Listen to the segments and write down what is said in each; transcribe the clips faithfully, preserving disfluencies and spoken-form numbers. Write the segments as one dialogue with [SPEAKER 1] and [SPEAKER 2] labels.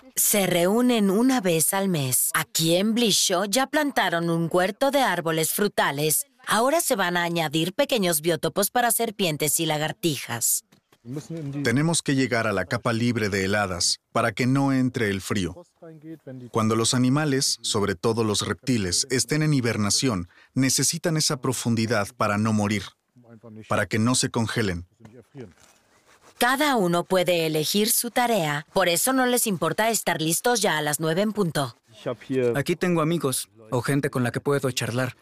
[SPEAKER 1] Se reúnen una vez al mes. Aquí en Blisho ya plantaron un huerto de árboles frutales. Ahora se van a añadir pequeños biotopos para serpientes y lagartijas.
[SPEAKER 2] Tenemos que llegar a la capa libre de heladas para que no entre el frío. Cuando los animales, sobre todo los reptiles, estén en hibernación, necesitan esa profundidad para no morir, para que no se congelen.
[SPEAKER 1] Cada uno puede elegir su tarea, por eso no les importa estar listos ya a las nueve en punto.
[SPEAKER 3] Aquí tengo amigos o gente con la que puedo charlar.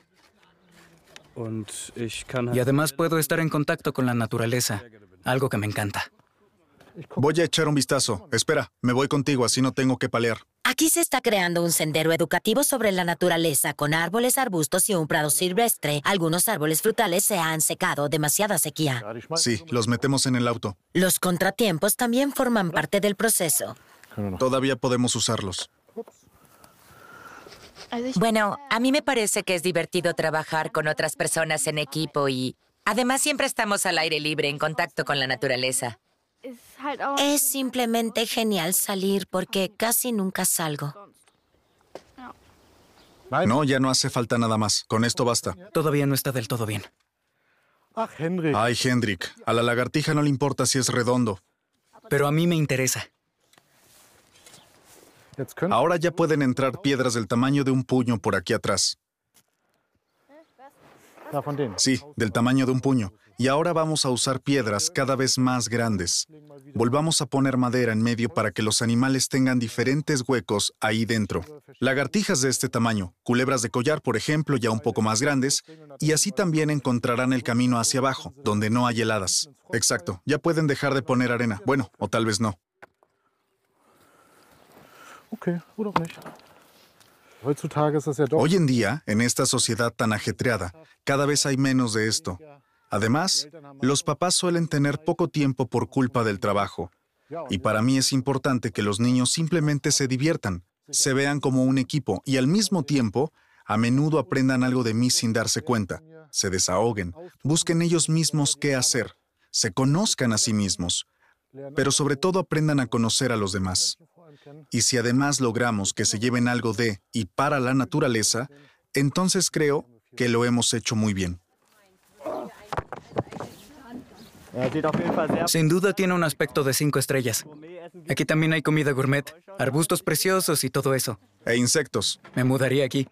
[SPEAKER 3] Y además puedo estar en contacto con la naturaleza, algo que me encanta.
[SPEAKER 2] Voy a echar un vistazo. Espera, me voy contigo, así no tengo que palear.
[SPEAKER 1] Aquí se está creando un sendero educativo sobre la naturaleza, con árboles, arbustos y un prado silvestre. Algunos árboles frutales se han secado, demasiada sequía.
[SPEAKER 2] Sí, los metemos en el auto.
[SPEAKER 1] Los contratiempos también forman parte del proceso.
[SPEAKER 2] Todavía podemos usarlos.
[SPEAKER 4] Bueno, a mí me parece que es divertido trabajar con otras personas en equipo y además siempre estamos al aire libre en contacto con la naturaleza.
[SPEAKER 1] Es simplemente genial salir porque casi nunca salgo.
[SPEAKER 2] No, ya no hace falta nada más. Con esto basta.
[SPEAKER 3] Todavía no está del todo bien.
[SPEAKER 2] Ay, Hendrik, a la lagartija no le importa si es redondo.
[SPEAKER 3] Pero a mí me interesa.
[SPEAKER 2] Ahora ya pueden entrar piedras del tamaño de un puño por aquí atrás. Sí, del tamaño de un puño. Y ahora vamos a usar piedras cada vez más grandes. Volvamos a poner madera en medio para que los animales tengan diferentes huecos ahí dentro. Lagartijas de este tamaño, culebras de collar, por ejemplo, ya un poco más grandes, y así también encontrarán el camino hacia abajo, donde no hay heladas. Exacto, ya pueden dejar de poner arena. Bueno, o tal vez no. Hoy en día, en esta sociedad tan ajetreada, cada vez hay menos de esto. Además, los papás suelen tener poco tiempo por culpa del trabajo. Y para mí es importante que los niños simplemente se diviertan, se vean como un equipo y al mismo tiempo, a menudo aprendan algo de mí sin darse cuenta, se desahoguen, busquen ellos mismos qué hacer, se conozcan a sí mismos, pero sobre todo aprendan a conocer a los demás. Y si además logramos que se lleven algo de y para la naturaleza, entonces creo que lo hemos hecho muy bien.
[SPEAKER 3] Sin duda tiene un aspecto de cinco estrellas. Aquí también hay comida gourmet, arbustos preciosos y todo eso.
[SPEAKER 2] E insectos.
[SPEAKER 3] Me mudaría aquí.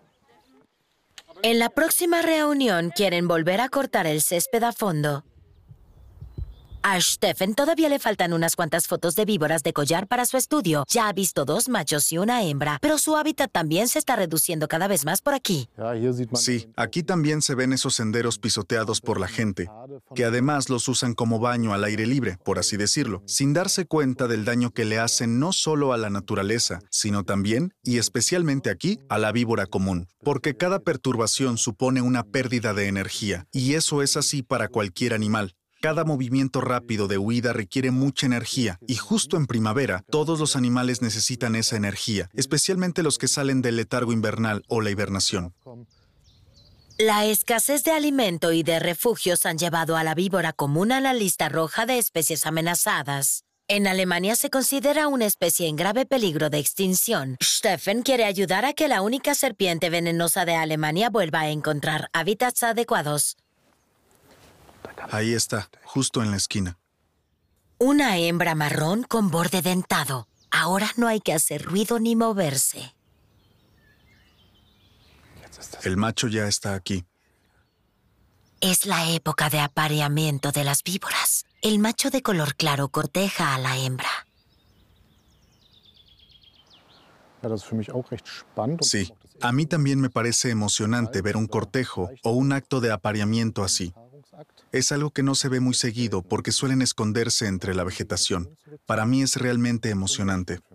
[SPEAKER 1] En la próxima reunión quieren volver a cortar el césped a fondo. A Stefan todavía le faltan unas cuantas fotos de víboras de collar para su estudio. Ya ha visto dos machos y una hembra, pero su hábitat también se está reduciendo cada vez más por aquí.
[SPEAKER 2] Sí, aquí también se ven esos senderos pisoteados por la gente, que además los usan como baño al aire libre, por así decirlo, sin darse cuenta del daño que le hacen no solo a la naturaleza, sino también, y especialmente aquí, a la víbora común, porque cada perturbación supone una pérdida de energía, y eso es así para cualquier animal. Cada movimiento rápido de huida requiere mucha energía y justo en primavera todos los animales necesitan esa energía, especialmente los que salen del letargo invernal o la hibernación.
[SPEAKER 1] La escasez de alimento y de refugios han llevado a la víbora común a la lista roja de especies amenazadas. En Alemania se considera una especie en grave peligro de extinción. Stefan quiere ayudar a que la única serpiente venenosa de Alemania vuelva a encontrar hábitats adecuados.
[SPEAKER 2] Ahí está, justo en la esquina.
[SPEAKER 1] Una hembra marrón con borde dentado. Ahora no hay que hacer ruido ni moverse.
[SPEAKER 2] El macho ya está aquí.
[SPEAKER 1] Es la época de apareamiento de las víboras. El macho de color claro corteja a la hembra.
[SPEAKER 2] Sí, a mí también me parece emocionante ver un cortejo o un acto de apareamiento así. Es algo que no se ve muy seguido porque suelen esconderse entre la vegetación. Para mí es realmente emocionante.